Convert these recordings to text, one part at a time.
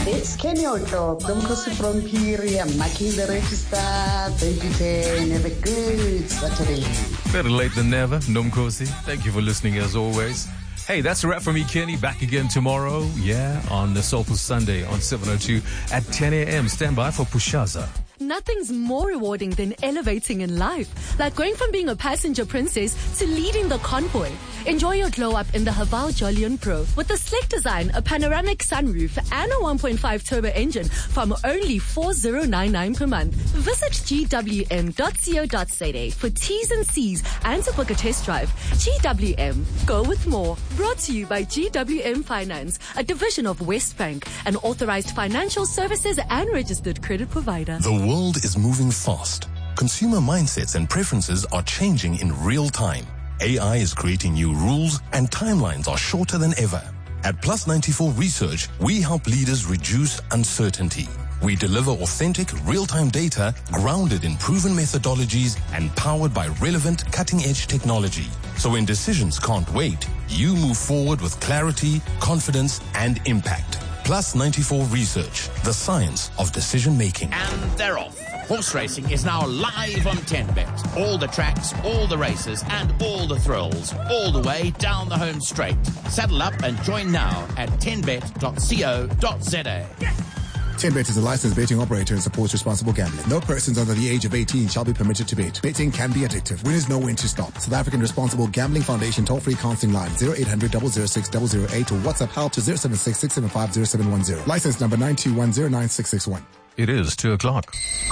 It's Kenny O'Clock, Domkosi from Piria, marking the register 2010. Have a good Saturday. Better late than never, Nomkosi. Thank you for listening as always. Hey, that's a wrap from me, Kenny. Back again tomorrow, on the Soulful Sunday on 702 at 10 a.m. Stand by for Pushaza. Nothing's more rewarding than elevating in life, like going from being a passenger princess to leading the convoy. Enjoy your glow up in the Haval Jolion Pro with a sleek design, a panoramic sunroof, and a 1.5 turbo engine from only $4,099 per month. Visit gwm.co.za for T's and C's and to book a test drive. GWM, go with more. Brought to you by GWM Finance, a division of Westbank, an authorized financial services and registered credit provider. The world is moving fast. Consumer mindsets and preferences are changing in real time. AI is creating new rules and timelines are shorter than ever. At Plus 94 Research, we help leaders reduce uncertainty. We deliver authentic, real-time data grounded in proven methodologies and powered by relevant, cutting-edge technology. So when decisions can't wait, you move forward with clarity, confidence, and impact. Plus 94 Research, the science of decision-making. And they're off. Horse racing is now live on 10Bet. All the tracks, all the races, and all the thrills, all the way down the home straight. Saddle up and join now at 10bet.co.za. 10Bet is a licensed betting operator and supports responsible gambling. No persons under the age of 18 shall be permitted to bet. Betting can be addictive. Winners know when to stop. South African Responsible Gambling Foundation toll-free counseling line 0800 006 008 or WhatsApp help to 076 675 0710. License number 921096661. It is 2 o'clock.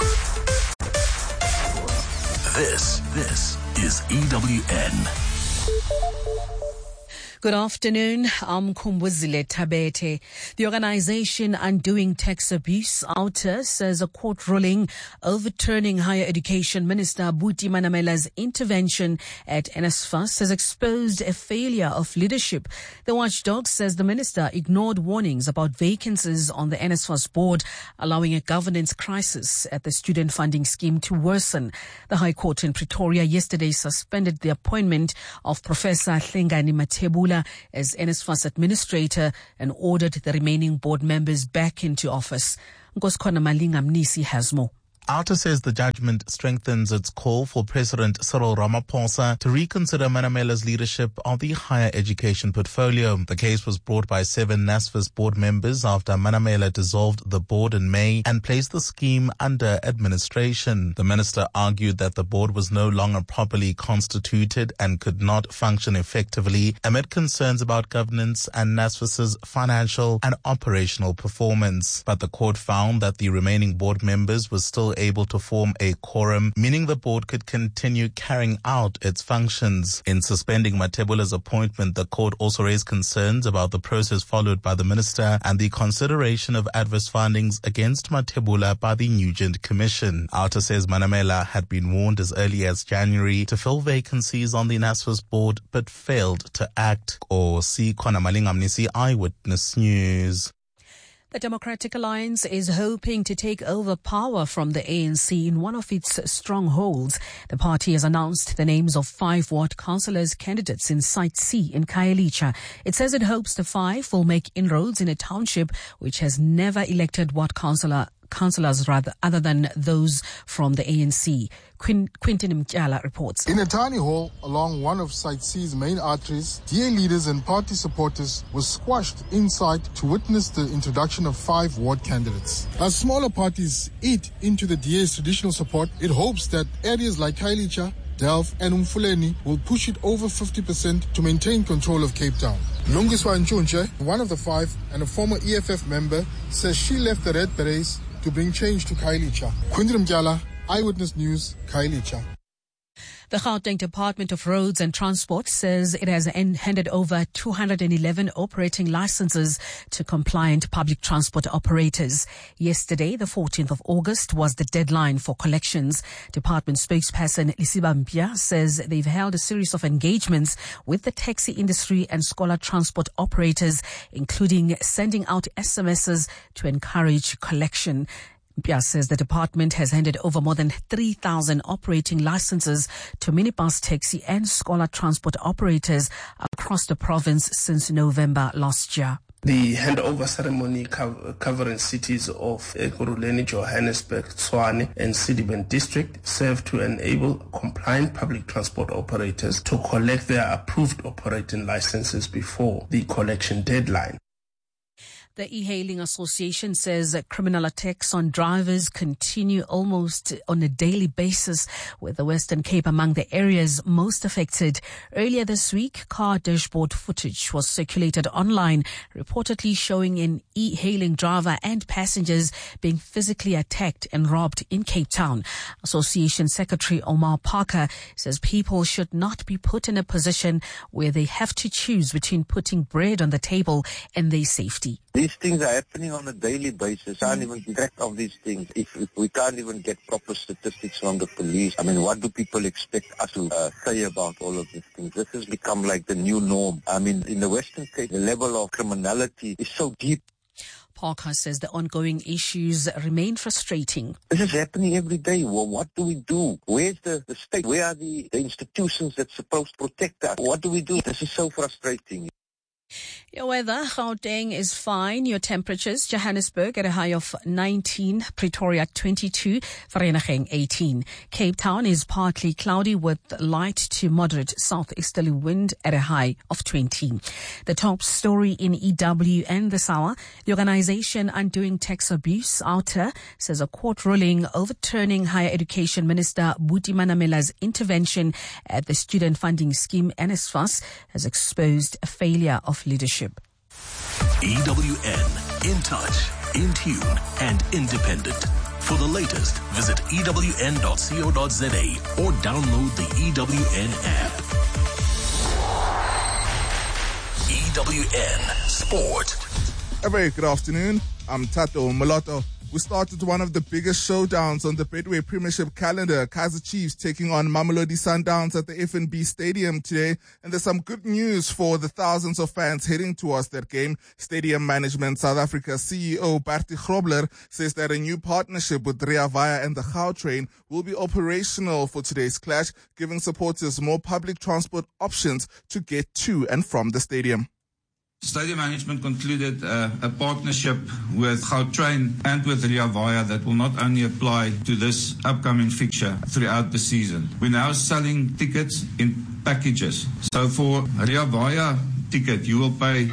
This is EWN. Good afternoon. I'm Kumbuzile Tabete. The organization Undoing Tax Abuse, OUTA, says a court ruling overturning Higher Education Minister Buti Manamela's intervention at NSFAS has exposed a failure of leadership. The watchdog says the minister ignored warnings about vacancies on the NSFAS board, allowing a governance crisis at the student funding scheme to worsen. The High Court in Pretoria yesterday suspended the appointment of Professor Hlengani Mathebula as NSFAS administrator and ordered the remaining board members back into office. Nkosikhona Malinga Mnisi has more. OUTA says the judgment strengthens its call for President Cyril Ramaphosa to reconsider Manamela's leadership of the higher education portfolio. The case was brought by 7 NSFAS board members after Manamela dissolved the board in May and placed the scheme under administration. The minister argued that the board was no longer properly constituted and could not function effectively amid concerns about governance and NSFAS's financial and operational performance. But the court found that the remaining board members were still able to form a quorum, meaning the board could continue carrying out its functions. In suspending Mathebula's appointment, the court also raised concerns about the process followed by the minister and the consideration of adverse findings against Mathebula by the Nugent Commission. OUTA says Manamela had been warned as early as January to fill vacancies on the NSFAS board but failed to act. Nkosikhona Malinga Mnisi, Eyewitness News. The Democratic Alliance is hoping to take over power from the ANC in one of its strongholds. The party has announced the names of 5 ward councillors candidates in Site C in Khayelitsha. It says it hopes the 5 will make inroads in a township which has never elected ward councillors other than those from the ANC. Quintin Mtyala reports. In a tiny hall along one of Site C's main arteries, DA leaders and party supporters were squashed inside to witness the introduction of 5 ward candidates. As smaller parties eat into the DA's traditional support, it hopes that areas like Khayelitsha, Delft and Umfuleni will push it over 50% to maintain control of Cape Town. Lungiswa Nchunche, one of the 5 and a former EFF member, says she left the Red Berets to bring change to Khayelitsha. Quintin Mtyala, Eyewitness News, Khayelitsha. The Gauteng Department of Roads and Transport says it has handed over 211 operating licenses to compliant public transport operators. Yesterday, the 14th of August, was the deadline for collections. Department spokesperson Lisiba Mpia says they've held a series of engagements with the taxi industry and scholar transport operators, including sending out SMSs to encourage collection. Mpia says the department has handed over more than 3,000 operating licenses to minibus, taxi and scholar transport operators across the province since November last year. The handover ceremony covering cities of Ekurhuleni, Johannesburg, Tshwane, and Sedibeng district serve to enable compliant public transport operators to collect their approved operating licenses before the collection deadline. The E-Hailing Association says that criminal attacks on drivers continue almost on a daily basis, with the Western Cape among the areas most affected. Earlier this week, car dashboard footage was circulated online, reportedly showing an e-hailing driver and passengers being physically attacked and robbed in Cape Town. Association Secretary Omar Parker says people should not be put in a position where they have to choose between putting bread on the table and their safety. These things are happening on a daily basis. I can't even keep track of these things. If we can't even get proper statistics from the police, I mean, what do people expect us to say about all of these things? This has become like the new norm. I mean, in the Western Cape, the level of criminality is so deep. Parker says the ongoing issues remain frustrating. This is happening every day. Well, what do we do? Where's the state? Where are the institutions that's supposed to protect us? What do we do? This is so frustrating. Your weather, Gauteng is fine. Your temperatures, Johannesburg at a high of 19, Pretoria 22, Vereeniging 18. Cape Town is partly cloudy with light to moderate southeasterly wind at a high of 20. The top story in EW and this hour, the organization Undoing Tax Abuse, OUTA, says a court ruling overturning Higher Education Minister Buti Manamela's intervention at the student funding scheme NSFAS has exposed a failure of leadership. EWN, in touch, in tune, and independent. For the latest, visit ewn.co.za or download the EWN app. EWN Sport. A very good afternoon. I'm Tato Moloto. We started one of the biggest showdowns on the Betway Premiership calendar. Kaizer Chiefs taking on Mamelodi Sundowns at the FNB Stadium today. And there's some good news for the thousands of fans heading towards that game. Stadium Management South Africa CEO Bertie Grobler says that a new partnership with Rea Vaya and the Gautrain will be operational for today's clash, giving supporters more public transport options to get to and from the stadium. Stadium Management concluded a partnership with Gautrain and with Rea Vaya that will not only apply to this upcoming fixture throughout the season. We're now selling tickets in packages. So for Rea Vaya ticket, you will pay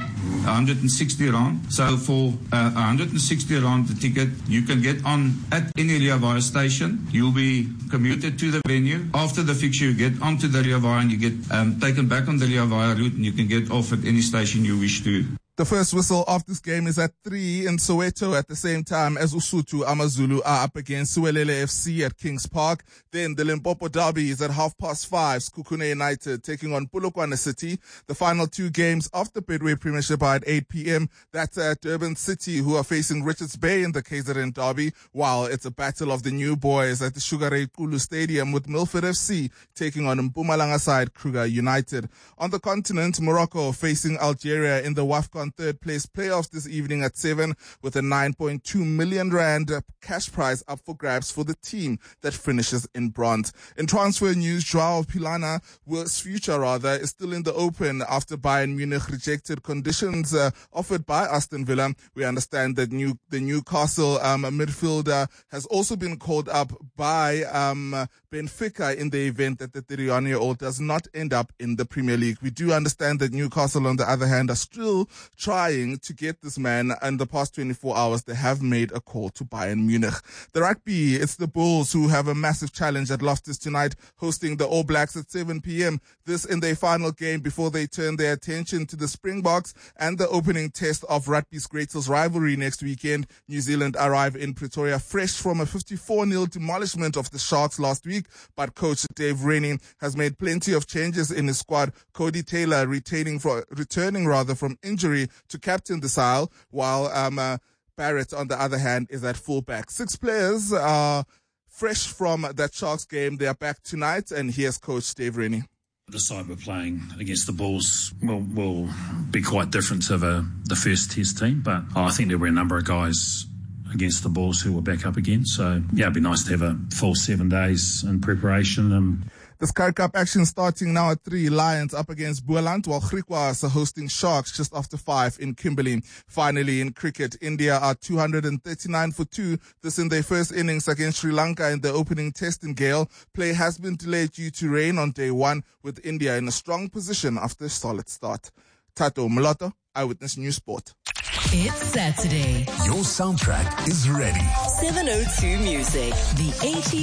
160 rand. So for 160 rand the ticket, you can get on at any Rea Vaya station. You'll be commuted to the venue. After the fixture, you get onto the Rea Vaya and you get taken back on the Rea Vaya route, and you can get off at any station you wish to. The first whistle of this game is at 3 in Soweto at the same time as Usutu Amazulu are up against Suwelele FC at Kings Park. Then the Limpopo Derby is at 5:30. Sekhukhune United taking on Polokwane City. The final two games of the Betway Premiership are at 8 p.m. That's at Durban City, who are facing Richards Bay in the KZN Derby, while it's a battle of the new boys at the Sugar Ray Kulu Stadium with Milford FC taking on Mpumalanga side Kruger United. On the continent, Morocco facing Algeria in the WAFCON third place playoffs this evening at 7, with a 9.2 million rand cash prize up for grabs for the team that finishes in bronze. In transfer news, Joao Pilana's future is still in the open after Bayern Munich rejected conditions offered by Aston Villa. We understand that the Newcastle midfielder has also been called up by Benfica in the event that the 31-year-old does not end up in the Premier League. We do understand that Newcastle, on the other hand, are still trying to get this man. In the past 24 hours, they have made a call to Bayern Munich. The rugby, it's the Bulls who have a massive challenge at Loftus tonight, hosting the All Blacks at 7 p.m. This in their final game before they turn their attention to the Springboks and the opening test of rugby's greatest rivalry next weekend. New Zealand arrive in Pretoria fresh from a 54-0 demolishment of the Sharks last week, but coach Dave Rennie has made plenty of changes in his squad. Cody Taylor returning from injury to captain the side, while Barrett, on the other hand, is at fullback. 6 players are fresh from that Sharks game. They are back tonight, and here's coach Dave Rennie. The side we're playing against the Bulls will be quite different to the first test team, but I think there were a number of guys against the Bulls who were back up again. So, yeah, it'd be nice to have a full 7 days in preparation. The Sky Cup action starting now at 3. Lions up against Boland, while Griquas are hosting Sharks just after 5 in Kimberley. Finally, in cricket, India are 239 for 2. This in their first innings against Sri Lanka in the opening test in Gale. Play has been delayed due to rain on day 1, with India in a strong position after a solid start. Tato Moloto, Eyewitness News Sport. It's Saturday. Your soundtrack is ready. 702 Music, the 80s.